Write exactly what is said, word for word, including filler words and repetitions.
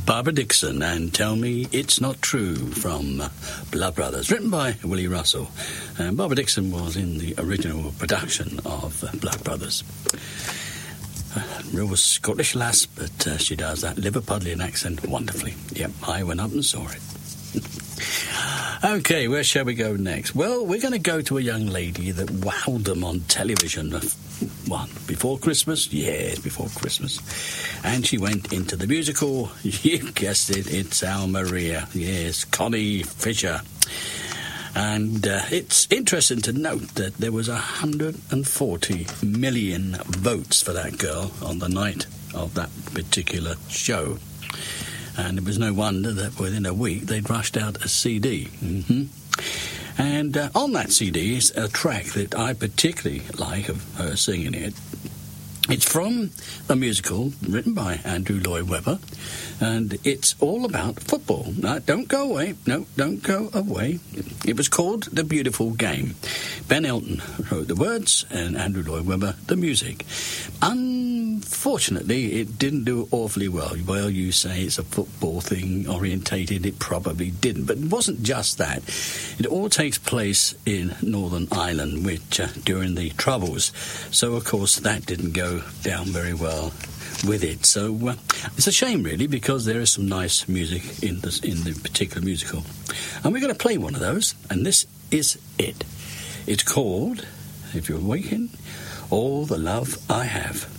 Barbara Dickson and Tell Me It's Not True from uh, Blood Brothers, written by Willie Russell. And Barbara Dickson was in the original production of uh, Blood Brothers. Uh, real Scottish lass, but uh, she does that Liverpudlian accent wonderfully. Yep, I went up and saw it. Okay, where shall we go next? Well, we're going to go to a young lady that wowed them on television. One, before Christmas? Yes, before Christmas. And she went into the musical. You guessed it, it's Our Maria. Yes, Connie Fisher. And uh, it's interesting to note that there was one hundred forty million votes for that girl on the night of that particular show. And it was no wonder that within a week they'd rushed out a C D. Mm-hmm. And uh, on that C D is a track that I particularly like of her singing it. It's from a musical written by Andrew Lloyd Webber, and it's all about football. Now, don't go away. No, don't go away. It was called The Beautiful Game. Ben Elton wrote the words, and Andrew Lloyd Webber the music. Unfortunately, it didn't do awfully well. Well, you say it's a football thing orientated. It probably didn't. But it wasn't just that. It all takes place in Northern Ireland, which uh, during the Troubles. So, of course, that didn't go down very well with it. So uh, it's a shame, really, because there is some nice music in this in the particular musical. And we're going to play one of those, and this is it. It's called, if you're waking, All the Love I Have.